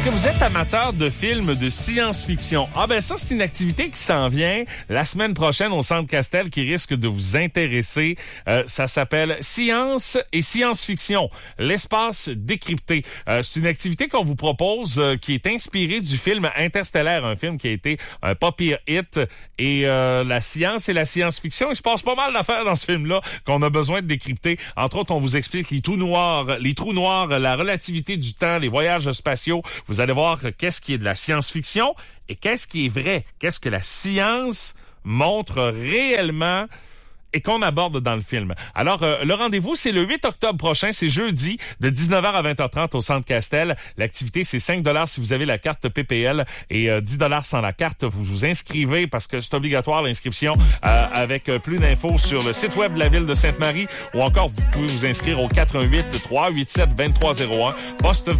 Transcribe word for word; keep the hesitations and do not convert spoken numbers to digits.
que vous êtes amateur de films de science-fiction? Ah ben ça, c'est une activité qui s'en vient la semaine prochaine au Centre Castel qui risque de vous intéresser. Euh, ça s'appelle Science et science-fiction, l'espace décrypté. Euh, c'est une activité qu'on vous propose euh, qui est inspirée du film Interstellaire, un film qui a été un pas pire hit. Et euh, la science et la science-fiction, il se passe pas mal d'affaires dans ce film-là qu'on a besoin de décrypter. Entre autres, on vous explique les trous noirs, les trous noirs, la relativité du temps, les voyages spatiaux. Vous allez voir qu'est-ce qui est de la science-fiction et qu'est-ce qui est vrai. Qu'est-ce que la science montre réellement et qu'on aborde dans le film. Alors, euh, le rendez-vous, c'est le huit octobre prochain, c'est jeudi, de dix-neuf heures à vingt heures trente au Centre Castel. L'activité, c'est cinq dollars si vous avez la carte P P L et euh, dix dollars sans la carte. Vous vous inscrivez parce que c'est obligatoire l'inscription euh, avec euh, plus d'infos sur le site web de la Ville de Sainte-Marie ou encore vous pouvez vous inscrire au quatre un huit, trois huit sept, deux trois zéro un, poste